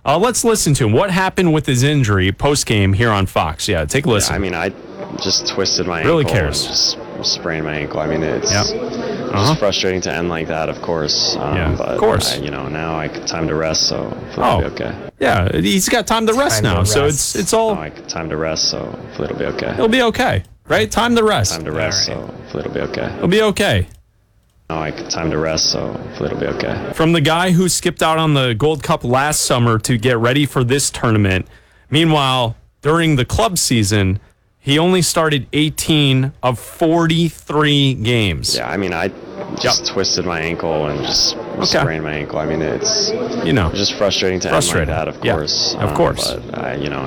Let's listen to him. What happened with his injury post-game here on Fox? Yeah, take a listen. I mean, I just twisted my ankle. Really cares. And just sprained my ankle. I mean, it's just frustrating to end like that, of course. But of course. Now I got time to rest, so hopefully it'll be okay. Yeah, he's got time to rest now, so it's all... time to rest, so hopefully it'll be okay. It'll be okay, right? Time to rest. Time to rest, so hopefully it'll be okay. It'll be okay. Time to rest, so hopefully it'll be okay. From the guy who skipped out on the Gold Cup last summer to get ready for this tournament. Meanwhile, during the club season, he only started 18 of 43 games. Yeah, I mean, I just twisted my ankle and just sprained my ankle. I mean, it's just frustrating to end like that, of course. Of course. But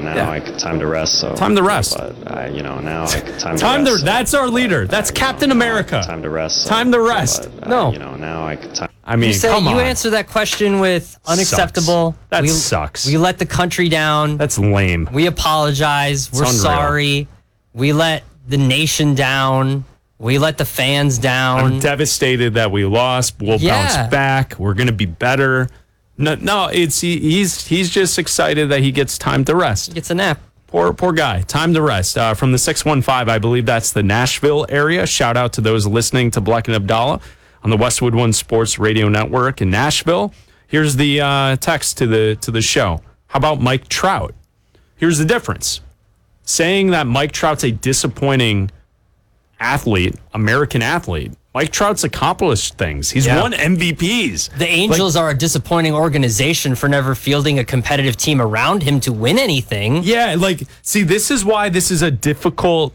I got time to rest. So time to rest. But now I got time to rest. That's our leader. That's Captain America. Time to rest. Time to rest. Now I got time. I mean, come on. You answer that question with unacceptable. That sucks. We let the country down. That's lame. We apologize. We're sorry. We let the nation down. We let the fans down. I'm devastated that we lost. We'll bounce back. We're going to be better. No, he's just excited that he gets time to rest. He gets a nap. Poor guy. Time to rest. From the 615, I believe that's the Nashville area. Shout out to those listening to Black and Abdallah on the Westwood One Sports Radio Network in Nashville. Here's the text to the show. How about Mike Trout? Here's the difference. Saying that Mike Trout's a disappointing athlete, American athlete. Mike Trout's accomplished things. He's won MVPs. The Angels are a disappointing organization for never fielding a competitive team around him to win anything. Yeah, see, this is why this is a difficult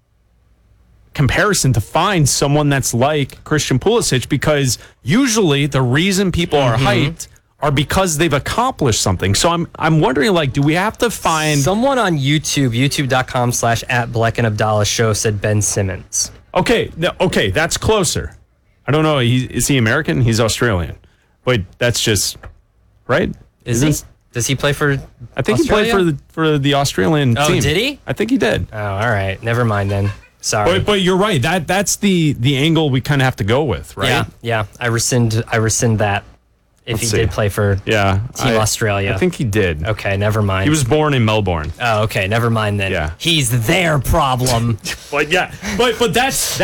comparison to find someone that's like Christian Pulisic, because usually the reason people are hyped are because they've accomplished something. So I'm wondering, do we have to find... Someone on YouTube, youtube.com/@Black and Abdallah show said Ben Simmons. Okay, that's closer. I don't know. Is he American? He's Australian. But that's just... Right? Is he? Does he play for I think Australia? He played for the Australian team. Oh, did he? I think he did. Oh, all right. Never mind then. Sorry. But you're right. That's the angle we kind of have to go with, right? Yeah. I rescind that. If he did play for Team Australia. I think he did. Okay, never mind. He was born in Melbourne. Oh, okay, never mind then. Yeah. He's their problem. But that's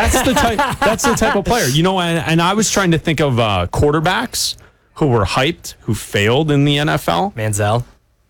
the type of player. And I was trying to think of quarterbacks who were hyped, who failed in the NFL. Manziel.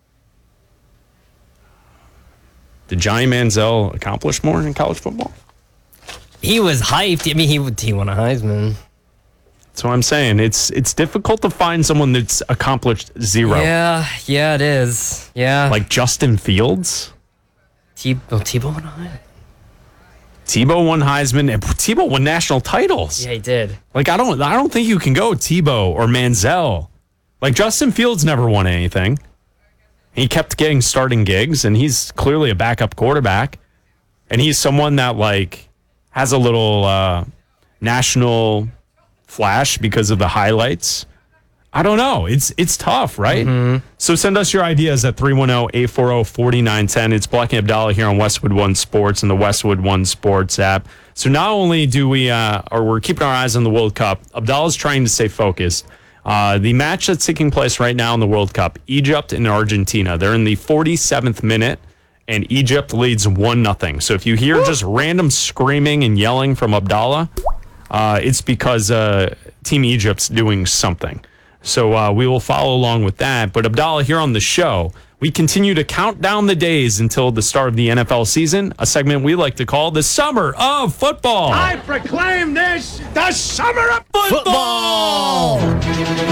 Did Johnny Manziel accomplish more in college football? He was hyped. I mean, he won a Heisman. That's what I'm saying. It's difficult to find someone that's accomplished zero. Yeah, it is. Yeah. Like Justin Fields. Tebow won a Heisman. Tebow won Heisman, and Tebow won national titles. Yeah, he did. I don't think you can go Tebow or Manziel. Justin Fields never won anything. He kept getting starting gigs, and he's clearly a backup quarterback. And he's someone that has a little national flash because of the highlights. I don't know. It's tough, right? Mm-hmm. So send us your ideas at 310-840-4910. It's Black and Abdallah here on Westwood One Sports and the Westwood One Sports app. So not only do we're keeping our eyes on the World Cup, Abdallah's trying to stay focused. The match that's taking place right now in the World Cup, Egypt and Argentina. They're in the 47th minute, and Egypt leads 1-0. So if you hear just random screaming and yelling from Abdallah, it's because Team Egypt's doing something. So we will follow along with that. But Abdallah, here on the show, we continue to count down the days until the start of the NFL season, a segment we like to call the Summer of Football. I proclaim this the Summer of Football! What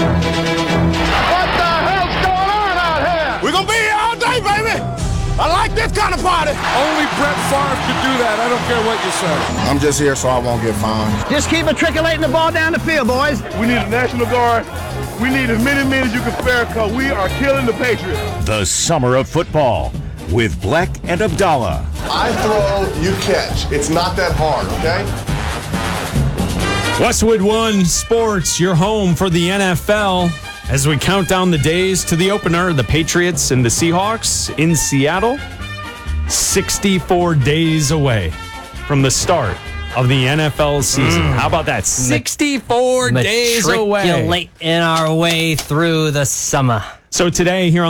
the hell's going on out here? We're going to be here all day, baby! I like this kind of party. Only Brett Favre could do that. I don't care what you say. I'm just here so I won't get fined. Just keep matriculating the ball down the field, boys. We need a National Guard. We need as many men as you can spare because we are killing the Patriots. The Summer of Football with Black and Abdallah. I throw, you catch. It's not that hard, okay? Westwood One Sports, your home for the NFL. As we count down the days to the opener, the Patriots and the Seahawks in Seattle, 64 days away from the start of the NFL season. How about that? 64 days away. Matriculating our way through the summer. So today here on